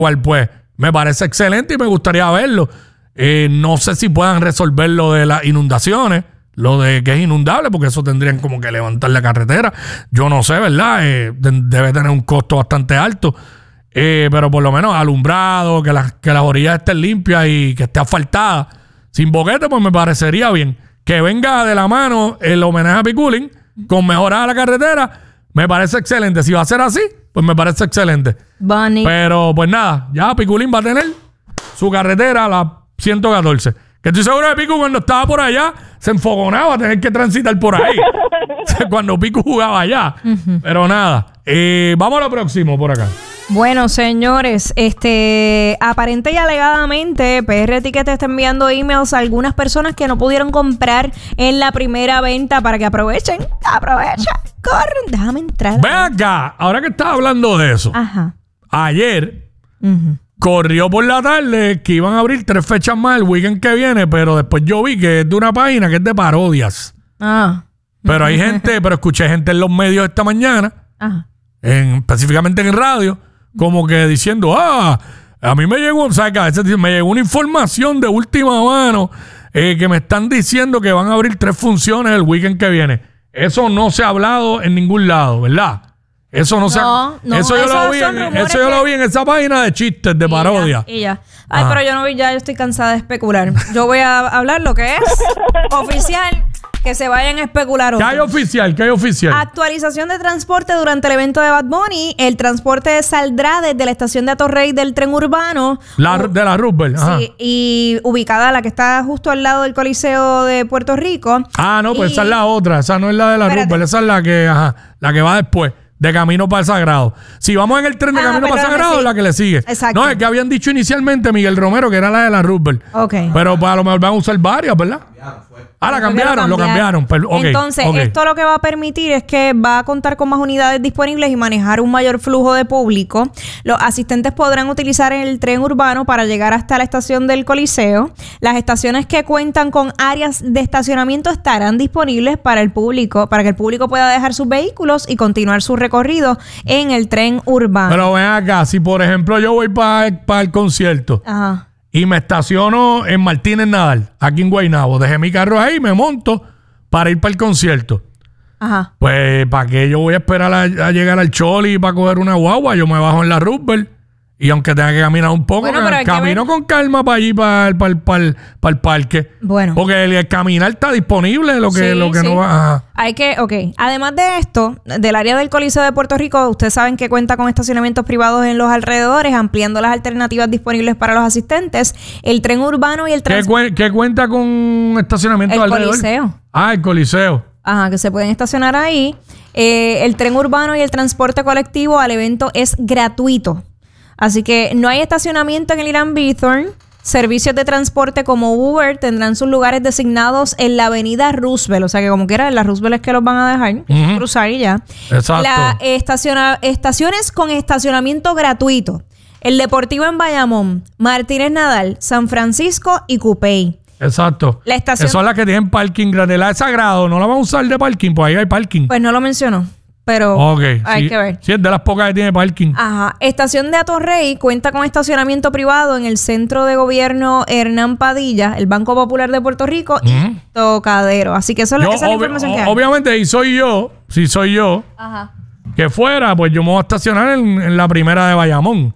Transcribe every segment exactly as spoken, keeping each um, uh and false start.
cual pues me parece excelente y me gustaría verlo. Eh, no sé si puedan resolver lo de las inundaciones, lo de que es inundable, porque eso tendrían como que levantar la carretera. Yo no sé, ¿verdad? Eh, de, debe tener un costo bastante alto. Eh, pero por lo menos alumbrado, que, la, que las orillas estén limpias y que esté asfaltada. Sin boquete, pues me parecería bien. Que venga de la mano el homenaje a Piculín con mejorar la carretera, me parece excelente. Si va a ser así, pues me parece excelente. Bunny. Pero pues nada, ya Piculín va a tener su carretera, la ciento catorce. Que estoy seguro de Picu cuando estaba por allá se enfogonaba a tener que transitar por ahí. Cuando Picu jugaba allá. Uh-huh. Pero nada, eh, vamos a lo próximo por acá. Bueno, señores, este aparente y alegadamente P R Ticket está enviando emails a algunas personas que no pudieron comprar en la primera venta para que aprovechen, aprovechen, corren, déjame entrar. Ve acá, ahora que estás hablando de eso. Ajá. Ayer uh-huh. corrió por la tarde que iban a abrir tres fechas más el weekend que viene, pero después yo vi que es de una página que es de parodias. Ah. Pero hay gente, pero escuché gente en los medios esta mañana, Ajá. En, específicamente en radio, como que diciendo, ah, a mí me llegó, o sea, que a veces me llegó una información de última mano eh, que me están diciendo que van a abrir tres funciones el weekend que viene. Eso no se ha hablado en ningún lado, ¿verdad? Eso no, no se ha... No, eso yo, lo vi, en, eso yo que... lo vi en esa página de chistes, de parodia. Y ya, y ya. Ay, Ajá. pero yo no vi, ya yo estoy cansada de especular. Yo voy a hablar lo que es oficial. Que se vayan a especular otros. ¿Qué hay oficial? ¿Qué hay oficial? Actualización de transporte durante el evento de Bad Bunny. El transporte saldrá desde la estación de Atorrey del tren urbano. La, u- de la Roosevelt. Ajá. Sí, y ubicada la que está justo al lado del Coliseo de Puerto Rico. Ah, no, pues y... esa es la otra. Esa no es la de la Espérate. Roosevelt. Esa es la que, ajá, la que va después. De camino para el Sagrado. Si vamos en el tren de ah, camino para el Sagrado, sí. la que le sigue. Exacto. No, es que habían dicho inicialmente Miguel Romero que era la de la Roosevelt. Ok. Pero pues, a lo mejor van a usar varias, ¿verdad? Ah, la cambiaron, lo cambiaron. Pero, okay, Entonces, okay. esto lo que va a permitir es que va a contar con más unidades disponibles y manejar un mayor flujo de público. Los asistentes podrán utilizar el tren urbano para llegar hasta la estación del Coliseo. Las estaciones que cuentan con áreas de estacionamiento estarán disponibles para el público, para que el público pueda dejar sus vehículos y continuar su recorrido en el tren urbano. Pero ven acá, si por ejemplo yo voy para pa el concierto. Ajá. Y me estaciono en Martínez Nadal, aquí en Guaynabo. Dejé mi carro ahí, me monto para ir para el concierto. Ajá. Pues, ¿para qué yo voy a esperar a, a llegar al Choli para coger una guagua? Yo me bajo en la Roosevelt. Y aunque tenga que caminar un poco, bueno, ca- camino con calma para allí, para el, para el, para el, para el parque. Bueno. Porque el, el caminar está disponible, lo que, Sí, lo que sí. no va... Ajá. Hay que, ok. Además de esto, del área del Coliseo de Puerto Rico, ustedes saben que cuenta con estacionamientos privados en los alrededores, ampliando las alternativas disponibles para los asistentes. El tren urbano y el ¿Qué, transporte. cuen- ¿Qué cuenta con estacionamiento El alrededor? Coliseo. Ah, el Coliseo. Ajá, que se pueden estacionar ahí. Eh, el tren urbano y el transporte colectivo al evento es gratuito. Así que no hay estacionamiento en el Irán Bithorn. Servicios de transporte como Uber tendrán sus lugares designados en la avenida Roosevelt. O sea que como quiera, en la Roosevelt es que los van a dejar Uh-huh. cruzar y ya. Exacto. La estaciona- estaciones con estacionamiento gratuito. El Deportivo en Bayamón, Martínez Nadal, San Francisco y Cupey. Exacto. La estación- Esas son las que tienen parking grande. La de Sagrado no la vamos a usar de parking, pues ahí hay parking. Pues no lo mencionó, pero Ok. hay sí, que ver. Sí, es de las pocas que tiene parking. Ajá. Estación de Atorrey cuenta con estacionamiento privado en el Centro de Gobierno Hernán Padilla, el Banco Popular de Puerto Rico y Ujú. Tocadero. Así que eso es Yo, la, esa es la obvi- información que o- hay. obviamente, y soy yo, si soy yo, Ajá. que fuera, pues yo me voy a estacionar en, en la primera de Bayamón.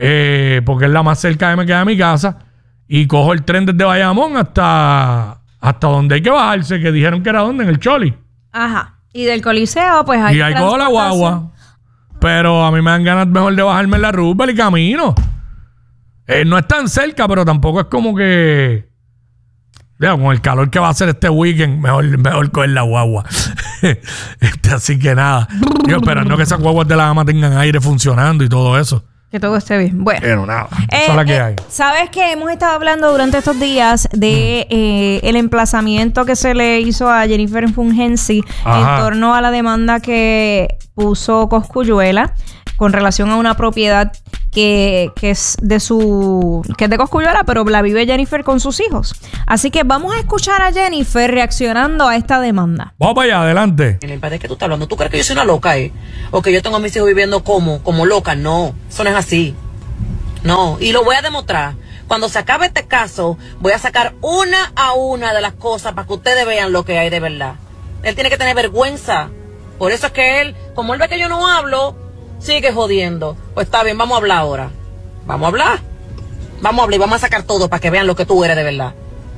Eh, porque es la más cerca que me queda de mi casa. Y cojo el tren desde Bayamón hasta, hasta donde hay que bajarse, que dijeron que era donde, en el Choli. Ajá. Y del Coliseo, pues hay Y ahí cojo la guagua. Pero a mí me dan ganas mejor de bajarme en la Roosevelt y camino. Eh, no es tan cerca, pero tampoco es como que... Ya, con el calor que va a hacer este weekend, mejor, mejor coger la guagua. este, así que nada. Yo esperando que esas guaguas de la gama tengan aire funcionando y todo eso. Que todo esté bien. Bueno. Pero nada, Eh, esa es la que eh, hay. Sabes que hemos estado hablando durante estos días de eh, el emplazamiento que se le hizo a Jennifer Fungensi Ajá. en torno a la demanda que puso Cosculluela con relación a una propiedad que, que es de su que es de Cosculluela, pero la vive Jennifer con sus hijos. Así que vamos a escuchar a Jennifer reaccionando a esta demanda. Vamos para allá, adelante. ¿De qué tú estás hablando? ¿Tú crees que yo soy una loca, eh? O que yo tengo a mis hijos viviendo como, como locas. No, eso no es así. No, y lo voy a demostrar. Cuando se acabe este caso, voy a sacar una a una de las cosas para que ustedes vean lo que hay de verdad. Él tiene que tener vergüenza. Por eso es que él, como él ve que yo no hablo, sigue jodiendo. Pues está bien, vamos a hablar ahora. Vamos a hablar. Vamos a hablar y vamos a sacar todo para que vean lo que tú eres de verdad.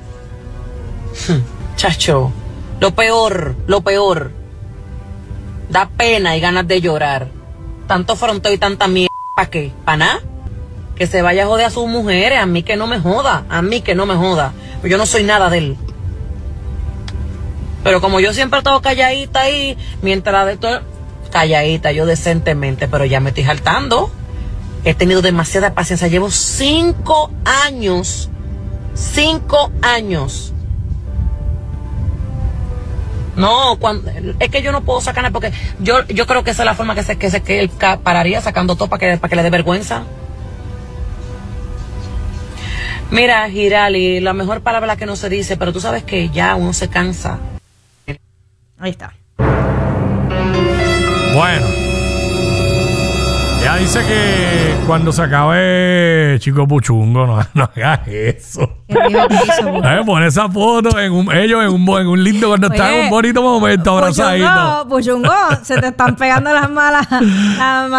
Chacho, lo peor, lo peor. Da pena y ganas de llorar. Tanto fronteo y tanta mierda, ¿para qué? ¿Para nada? Que se vaya a joder a sus mujeres, a mí que no me joda, a mí que no me joda. Pues yo no soy nada de él. Pero como yo siempre he estado calladita ahí, mientras de todo, calladita, yo decentemente, pero ya me estoy saltando. He tenido demasiada paciencia, llevo cinco años, cinco años. No, cuando, es que yo no puedo sacarle porque yo, yo creo que esa es la forma que, se, que, se, que él pararía sacando todo para que, para que le dé vergüenza. Mira, Girali, la mejor palabra que no se dice, pero tú sabes que ya uno se cansa. Ahí está. Bueno. Ella dice que cuando se acabe Chico Puchungo, no, no hagas eso. Ay, pon esa foto en un, ellos en un, en un lindo, cuando Oye, están en un bonito momento abrazaditos. Puchungo, Puchungo, se te están pegando las malas, las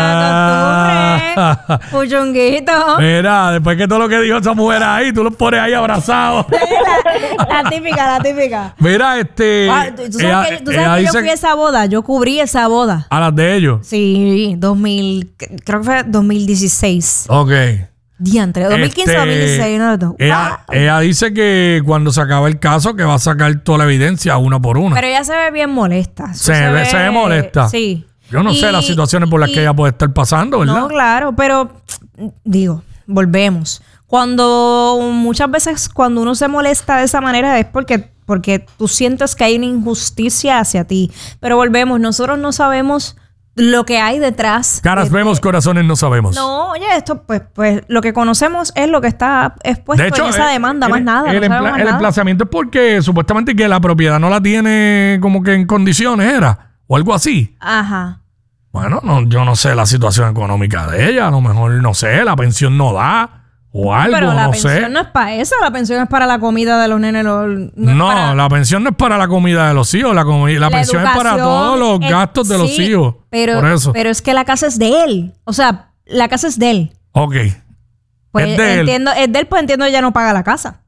malas costumbres. Puchunguito. Mira, después que todo lo que dijo esa mujer ahí, tú los pones ahí abrazados. la, la típica, la típica. Mira, este. Ah, ¿Tú sabes ella, que, ¿tú sabes que yo fui a esa boda? Yo cubrí esa boda. ¿A las de ellos? Sí, dos mil, creo que fue dos mil dieciséis. Ok. Diantre, dos mil quince, este, dos mil dieciséis, no, no. Ella, Wow. ella dice que cuando se acaba el caso, que va a sacar toda la evidencia una por una. Pero ella se ve bien molesta. Se, se, ve, se ve molesta. Sí. Yo no y, sé las situaciones por las y, que ella puede estar pasando, ¿verdad? No, claro, pero digo, volvemos. Cuando muchas veces cuando uno se molesta de esa manera es porque, porque tú sientes que hay una injusticia hacia ti. Pero volvemos, nosotros no sabemos lo que hay detrás. Caras de, vemos, corazones no sabemos. No, oye, esto pues, pues lo que conocemos es lo que está expuesto de hecho, en esa demanda, el, más nada. El, no empla, más el nada. emplazamiento es porque supuestamente que la propiedad no la tiene como que en condiciones, ¿era? O algo así. Ajá. Bueno, no, yo no sé la situación económica de ella. A lo mejor, no sé, la pensión no da. O algo, Pero la no pensión sé. no es para eso, la pensión es para la comida de los nenes. Los, no, No, para... la pensión no es para la comida de los hijos, la, comi- la, la pensión es para todos los es, gastos de sí, los hijos. Pero, por eso. pero es que la casa es de él. O sea, la casa es de él. Ok. Pues es de entiendo, él. es de él, pues entiendo, ella no paga la casa.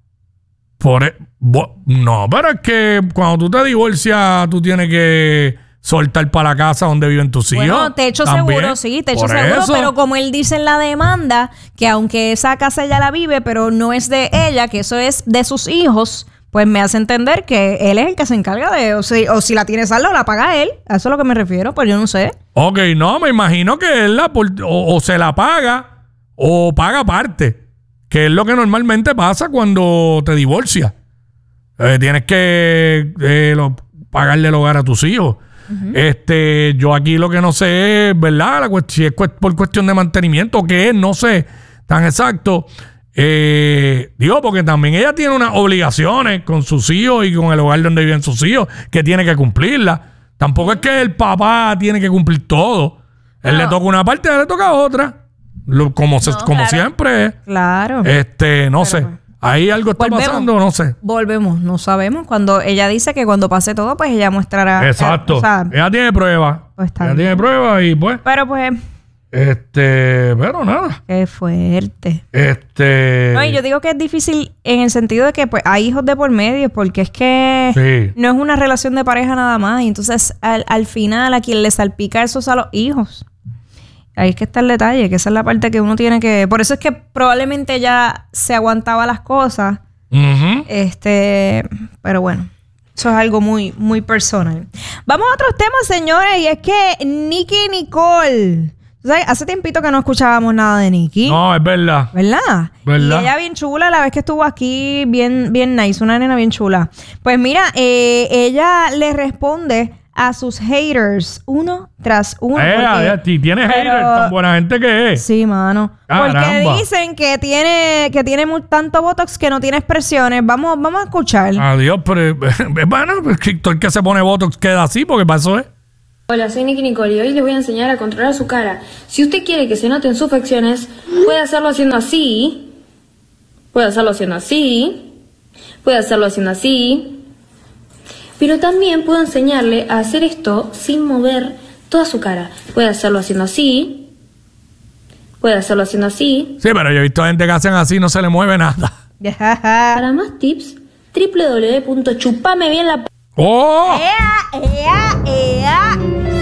Por e- bo- no, pero es que cuando tú te divorcias, tú tienes que soltar para la casa donde viven tus hijos. Bueno, techo también. seguro, sí, techo Por seguro, eso. pero como él dice en la demanda, que aunque esa casa ella la vive, pero no es de ella, que eso es de sus hijos, pues me hace entender que él es el que se encarga de, o si, o si la tiene saldo, la paga él. A eso es a lo que me refiero, pues yo no sé. Ok, no, me imagino que él la, o, o se la paga o paga parte, que es lo que normalmente pasa cuando te divorcias. Eh, tienes que eh, lo, pagarle el hogar a tus hijos. Uh-huh. Este, yo aquí lo que no sé es, ¿verdad? La cuest- si es cuest- por cuestión de mantenimiento o qué es, no sé tan exacto. Eh, digo, porque también ella tiene unas obligaciones con sus hijos y con el hogar donde viven sus hijos que tiene que cumplirlas. Tampoco es que el papá tiene que cumplir todo. Él no. le toca una parte, a él le toca otra. Lo, como se, no, como claro. siempre. Claro. Este, no Pero, sé. pues, Ahí algo está volvemos, pasando, no sé. Volvemos, no sabemos. Cuando ella dice que cuando pase todo, pues ella mostrará. Exacto. Eh, o sea, ella tiene pruebas. Pues está ella bien. tiene pruebas y pues. pero pues, Este, pero nada. qué fuerte. Este. No, y yo digo que es difícil en el sentido de que pues hay hijos de por medio, porque es que Sí. no es una relación de pareja nada más. Y entonces al, al final a quien le salpica eso es a los hijos. Ahí es que está el detalle, que esa es la parte que uno tiene que... Por eso es que probablemente ya se aguantaba las cosas. Uh-huh. Este, pero bueno, eso es algo muy, muy personal. Vamos a otros temas, señores, y es que Nicki Nicole... ¿Sabes? Hace tiempito que no escuchábamos nada de Nicki. No, es verdad. ¿Verdad? ¿Verdad? Y ella bien chula, la vez que estuvo aquí, bien, bien nice, una nena bien chula. Pues mira, eh, ella le responde a sus haters uno tras uno. Eh, porque- ya, si tiene pero- haters, tan buena gente que es. Sí, mano. Caramba. Porque dicen que tiene, que tiene mu- tanto botox que no tiene expresiones. Vamos, vamos a escuchar. Adiós, pero eh, bueno, pues que todo el que se pone botox queda así, porque para eso es. Hola, soy Nicky Nicole y hoy les voy a enseñar a controlar su cara. Si usted quiere que se noten sus facciones, puede hacerlo haciendo así, puede hacerlo haciendo así, puede hacerlo haciendo así, pero también puedo enseñarle a hacer esto sin mover toda su cara. Puede hacerlo haciendo así, puede hacerlo haciendo así. Sí, pero yo he visto gente que hacen así y no se le mueve nada. Para más tips, doble u doble u doble u punto chupame bien la... ¡Oh! ¡Ea, ea, ea!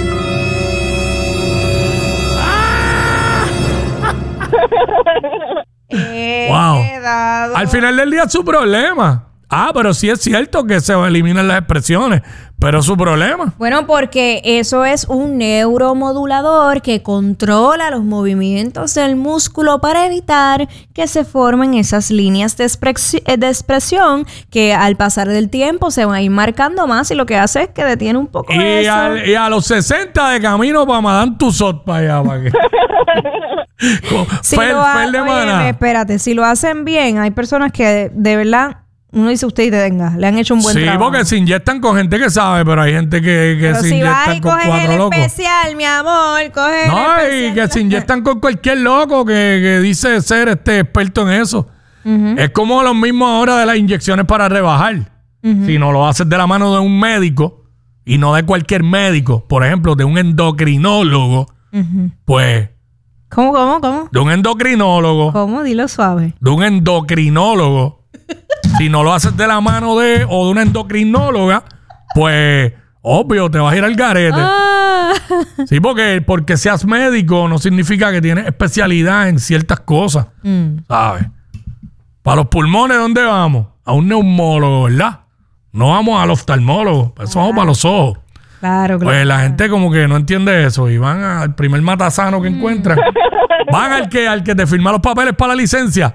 Wow. Quedado. Al final del día es su problema. Ah, pero sí es cierto que se eliminan las expresiones, pero es su problema. Bueno, porque eso es un neuromodulador que controla los movimientos del músculo para evitar que se formen esas líneas de, expresi- de expresión que al pasar del tiempo se van a ir marcando más y lo que hace es que detiene un poco Y, eso. al- y a los sesenta de camino para Madame Tussauds para allá. Para que... Con Si Fel- lo ha- Fel de Óyeme, Maná. espérate, si lo hacen bien, hay personas que de, de verdad, uno dice usted y te venga, le han hecho un buen Sí, trabajo. porque se inyectan con gente que sabe, pero hay gente que, que Pero se si vas inyectan y con coges cuatro el locos. especial, mi amor, coges No, el y especial. que se inyectan con cualquier loco que, que dice ser este experto en eso. Es como lo mismo ahora de las inyecciones para rebajar. Si no lo haces de la mano de un médico y no de cualquier médico, por ejemplo, de un endocrinólogo, pues, ¿Cómo, cómo, cómo? de un endocrinólogo, ¿Cómo? Dilo suave. de un endocrinólogo, si no lo haces de la mano de o de una endocrinóloga, pues, obvio, te vas a ir al garete. Ah. Sí, porque, porque seas médico no significa que tienes especialidad en ciertas cosas, Mm. ¿sabes? Para los pulmones, ¿dónde vamos? A un neumólogo, ¿verdad? No vamos al oftalmólogo, eso vamos para los ojos. Claro, claro. Pues la gente como que no entiende eso y van al primer matasano que encuentran. Van al que, al que te firma los papeles para la licencia.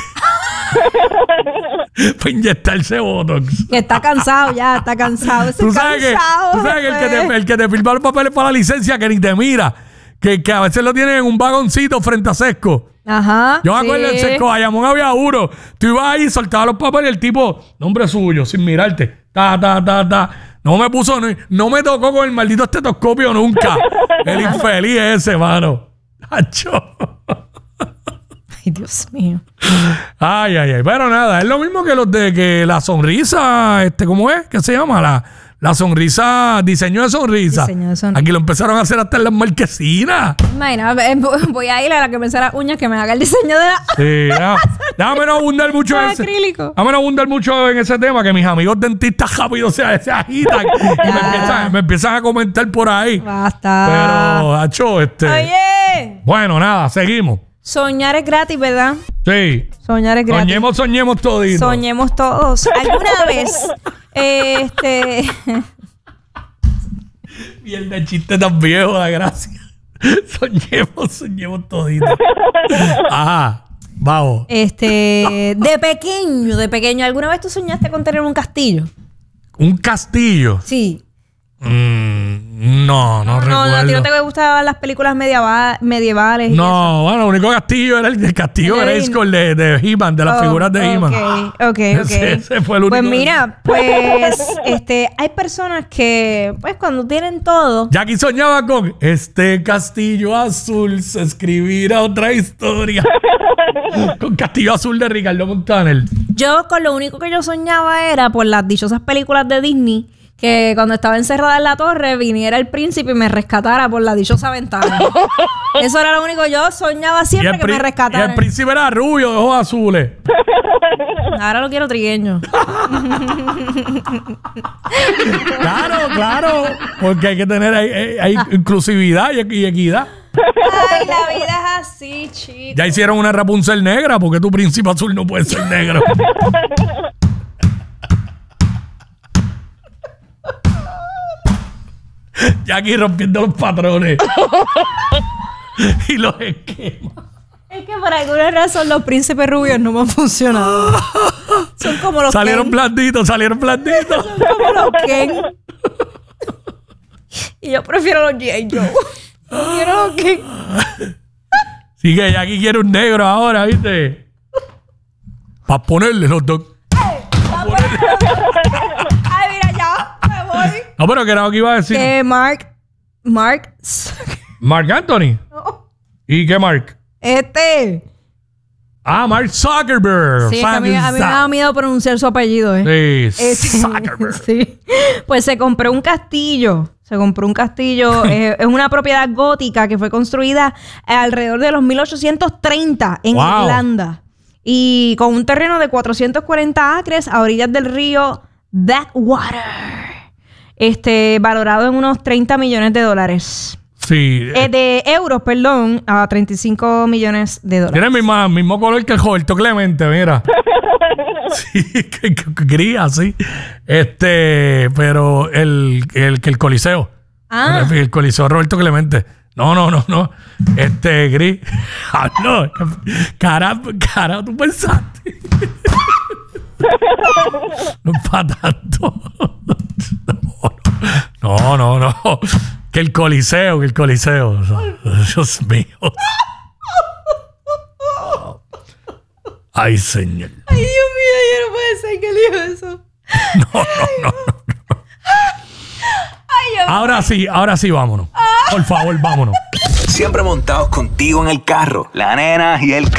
Para inyectarse Botox. Que está cansado ya, está cansado. Ese Tú sabes que, cansado, tú sabes que el, que jefe. te, el que te firma los papeles para la licencia que ni te mira. Que, que a veces lo tienen en un vagoncito frente a Sesco. Ajá. Yo me sí. acuerdo en Sesco Bayamón había uno. Tú ibas ahí, soltabas los papeles y el tipo, nombre suyo, sin mirarte. Ta, ta, ta, ta. No me puso, ni- no me tocó con el maldito estetoscopio nunca. El infeliz ese, mano. Acho. Ay, Dios mío. Ay, ay, ay. Pero nada, es lo mismo que los de que la sonrisa, este, ¿cómo es? ¿Qué se llama? La, la sonrisa, diseño de sonrisa. Diseño de sonrisa. Aquí lo empezaron a hacer hasta en las marquesinas. Imagina, eh, voy a ir a la que me hace las uñas que me haga el diseño de la... Sí, déjame, déjame no abundar mucho en Ah, ese, acrílico. déjame no abundar mucho en ese tema, que mis amigos dentistas rápido se, se agitan y me empiezan, me empiezan a comentar por ahí. Basta. Pero, hacho, este. Oye, Bueno, nada, seguimos. soñar es gratis, ¿verdad? Sí. Soñar es gratis. Soñemos, soñemos todito. Soñemos todos. ¿Alguna vez? eh, este... Mierda, el chiste tan viejo, da gracia. Soñemos, soñemos todito. Ajá, vamos. Este, de pequeño, de pequeño, ¿alguna vez tú soñaste con tener un castillo? Un castillo. Sí. Mm, no, no, No, recuerdo. a ti no te gustaban las películas medieva- medievales. y eso? No, bueno, el único castillo era el, el castillo El de Grayskull de, de He-Man, de las Oh, figuras de He-Man. Ok, ok, ok. Ese- ese fue el único. Pues mira, pues este, hay personas que, pues cuando tienen todo, Jackie soñaba con este castillo azul se escribirá otra historia. Con Castillo Azul de Ricardo Montaner. yo con lo único que yo soñaba era por las dichosas películas de Disney, que cuando estaba encerrada en la torre viniera el príncipe y me rescatara por la dichosa ventana. Eso era lo único. Yo soñaba Y siempre el, que pri- me y rescataran. el príncipe era rubio, de ojos azules. Ahora lo quiero trigueño. Claro, claro. Porque hay que tener hay, hay- hay inclusividad y, y equidad. Ay, la vida es así, chicos. Ya hicieron una Rapunzel negra, porque tu príncipe azul no puede ser negro. Jackie rompiendo los patrones y los esquemas. Es que por alguna razón los príncipes rubios no me han funcionado. Son como los Salieron Ken. blanditos, salieron blanditos. Son como los Ken. Y yo prefiero los G I. Joe. Quiero los Ken. Sí que Jackie quiere un negro ahora, ¿viste? Para ponerle los dos. Ay, mira, ya me voy. No, pero que era lo que iba a decir. Que Mark Mark. Mark Anthony. No. ¿Y qué Mark? Este. Ah, Mark Zuckerberg. Sí, es que a mí, a mí me da miedo pronunciar su apellido, ¿eh? Sí, Este, Zuckerberg. sí. Pues se compró un castillo. Se compró un castillo. eh, es una propiedad gótica que fue construida alrededor de los mil ochocientos treinta en Wow. Irlanda. Y con un terreno de cuatrocientos cuarenta acres a orillas del río Backwater. Este, valorado en unos treinta millones de dólares. Sí. Eh, de euros, perdón, a treinta y cinco millones de dólares. Tiene el mismo, mismo color que el Roberto Clemente, mira. Sí, que, que, que gris así. Este, pero el, el, que el Coliseo. Ah. El, el Coliseo Roberto Clemente. No, no, no, no. Este, gris. Ah, no. Cara, cara, tú pensaste. No es para tanto. No, no, no. Que el Coliseo, que el Coliseo. Dios mío. Ay, señor. Ay, Dios mío, yo no puede ser que le dijo eso. No, no, no, no. Ay, Dios. Ahora sí, ahora sí, vámonos. Por favor, vámonos. Siempre montados contigo en el carro, la nena y el